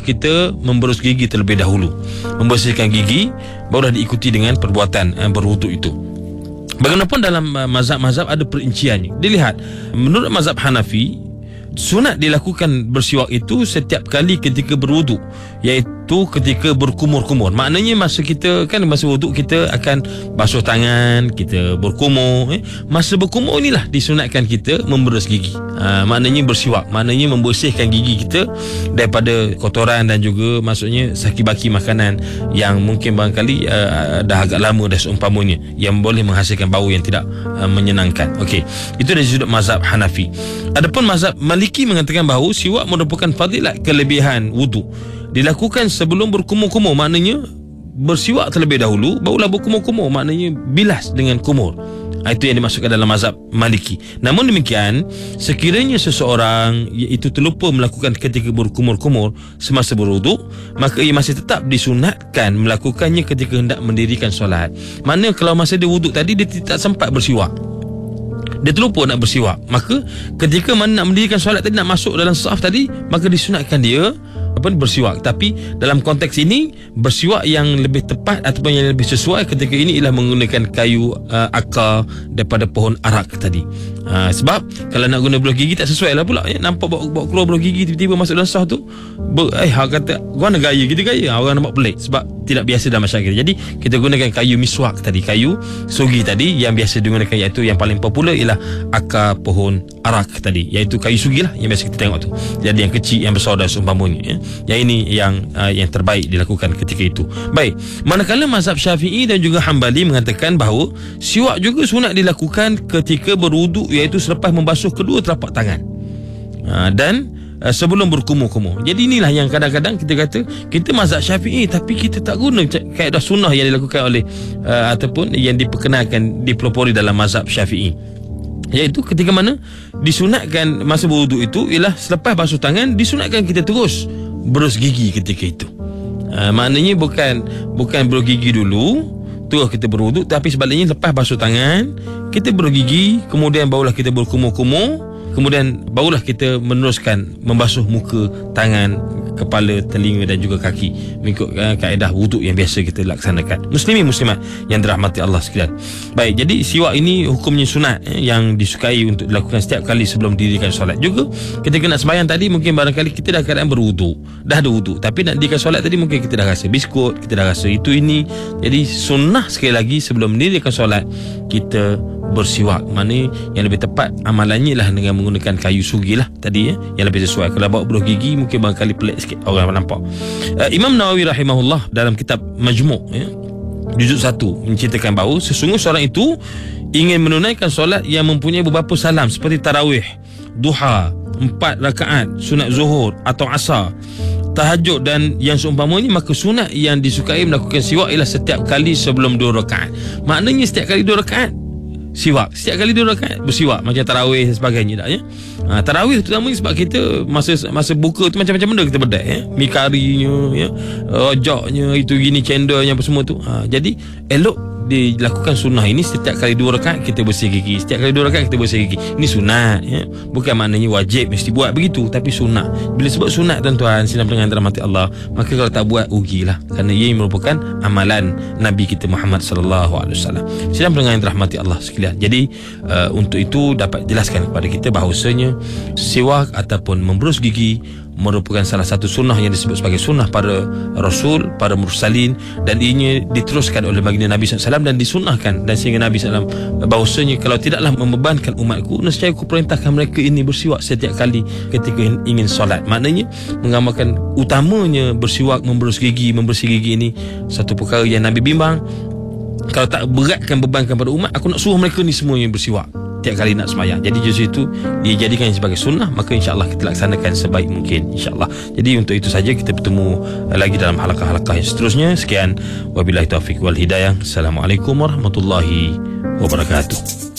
kita memberus gigi terlebih dahulu. Membersihkan gigi barulah diikuti dengan perbuatan berwuduk itu. Bagaimanapun dalam mazhab-mazhab ada perinciannya. Dilihat, menurut mazhab Hanafi, sunat dilakukan bersiwak itu setiap kali ketika berwuduk, iaitu ketika berkumur-kumur. Maknanya masa kita kan, masa wuduk kita akan basuh tangan, kita berkumur. Masa berkumur inilah disunatkan kita memberus gigi. Maknanya bersiwak, maknanya membersihkan gigi kita daripada kotoran dan juga maksudnya saki-baki makanan yang mungkin barangkali dah agak lama dah seumpamanya, yang boleh menghasilkan bau yang tidak menyenangkan. Okey, itu dari sudut mazhab Hanafi. Adapun mazhab Maliki mengatakan bahawa siwak merupakan fadilat kelebihan wuduk, dilakukan sebelum berkumur-kumur. Maknanya bersiwak terlebih dahulu, barulah berkumur-kumur, maknanya bilas dengan kumur. Itu yang dimasukkan dalam mazhab Maliki. Namun demikian, sekiranya seseorang iaitu terlupa melakukan ketika berkumur-kumur semasa berwuduk, maka ia masih tetap disunatkan melakukannya ketika hendak mendirikan solat. Maknanya kalau masa dia wuduk tadi, dia tidak sempat bersiwak, dia terlupa nak bersiwak, maka ketika mana nak mendirikan solat tadi, nak masuk dalam saf tadi, maka disunatkan dia bersiwak. Tapi dalam konteks ini, bersiwak yang lebih tepat ataupun yang lebih sesuai ketika ini ialah menggunakan kayu akar daripada pohon arak tadi. Sebab kalau nak guna beruh gigi tak sesuai lah pula, nampak bawa keluar beruh gigi tiba-tiba masuk dalam saf tu, kata guna gaya gitu, gaya orang nampak pelik sebab tidak biasa dalam masyarakat. Jadi kita gunakan kayu miswak tadi, kayu sugi tadi yang biasa digunakan, iaitu yang paling popular ialah akar pohon arak tadi, iaitu kayu sugi lah yang biasa kita tengok tu. Jadi yang kecil, yang besar dan seumpamanya. Yang ini yang terbaik dilakukan ketika itu. Baik, manakala mazhab Syafi'i dan juga Hambali mengatakan bahawa siwak juga sunat dilakukan ketika berwuduk, iaitu selepas membasuh kedua telapak tangan dan sebelum berkumur-kumur. Jadi inilah yang kadang-kadang kita kata kita mazhab Syafi'i, tapi kita tak guna kaedah sunnah yang dilakukan oleh ataupun yang diperkenalkan, dipelopori dalam mazhab Syafi'i, iaitu ketika mana disunatkan masa berwuduk itu ialah selepas basuh tangan, disunatkan kita terus berus gigi ketika itu. Maknanya bukan berus gigi dulu terus kita berwuduk, tapi sebaliknya lepas basuh tangan kita berus gigi, kemudian barulah kita berkumur-kumur, kemudian barulah kita meneruskan membasuh muka, tangan, kepala, telinga dan juga kaki mengikut kaedah wuduk yang biasa kita laksanakan. Muslimin muslimat yang dirahmati Allah sekalian. Baik, jadi siwak ini hukumnya sunat yang disukai untuk dilakukan setiap kali sebelum didirikan solat. Juga ketika nak sembahyang tadi, mungkin barangkali kita dah keadaan berwuduk, dah ada wuduk, tapi nak dirikan solat tadi mungkin kita dah rasa biskut, kita dah rasa itu ini. Jadi sunnah sekali lagi sebelum mendirikan solat kita bersiwak. Mana yang lebih tepat amalannya lah dengan menggunakan kayu sugi lah tadi, yang lebih sesuai. Kalau bawa beruh gigi mungkin barangkali pelik sikit orang nampak. Imam Nawawi rahimahullah dalam kitab Majmu' juzuk 1 menceritakan bahawa sesungguhnya seorang itu ingin menunaikan solat yang mempunyai beberapa salam seperti tarawih, duha, 4 rakaat, sunat zuhur atau asar, tahajud dan yang seumpamanya, maka sunat yang disukai melakukan siwak ialah setiap kali sebelum 2 rakaat. Maknanya setiap kali 2 rakaat siwak, setiap kali 2 rakaat bersiwak, macam tarawih dan sebagainya dah, tarawih terutamanya sebab kita masa buka tu macam-macam benda kita bedek, mi karinya, rojaknya, itu gini, cendolnya apa semua tu. Jadi elok dilakukan sunnah ini setiap kali 2 rakaat kita bersih gigi, setiap kali 2 rakaat kita bersih gigi. Ini sunat, bukan maknanya wajib mesti buat begitu, tapi sunat. Bila sebut sunat, tuan-tuan sidang pendengar dirahmati Allah, maka kalau tak buat rugilah, kerana ia merupakan amalan Nabi kita Muhammad sallallahu alaihi wasallam. Sidang pendengar yang dirahmati Allah sekalian. Jadi untuk itu dapat jelaskan kepada kita bahawasanya siwak ataupun memberus gigi merupakan salah satu sunnah yang disebut sebagai sunnah para Rasul, para Mursalin, dan ianya diteruskan oleh baginda Nabi SAW dan disunnahkan, dan sehingga Nabi SAW bahawasanya kalau tidaklah membebankan umatku, nescaya aku perintahkan mereka ini bersiwak setiap kali ketika ingin solat. Maknanya menggambarkan utamanya bersiwak, memberus gigi, membersih gigi ini satu perkara yang Nabi bimbang. Kalau tak beratkan, bebankan pada umat, aku nak suruh mereka ni semuanya bersiwak tiap kali nak sembahyang. Jadi justru itu dijadikan sebagai sunnah, maka insya-Allah kita laksanakan sebaik mungkin insya-Allah. Jadi untuk itu saja, kita bertemu lagi dalam halaqah-halaqah yang seterusnya. Sekian, wabillahi taufiq wal hidayah. Assalamualaikum warahmatullahi wabarakatuh.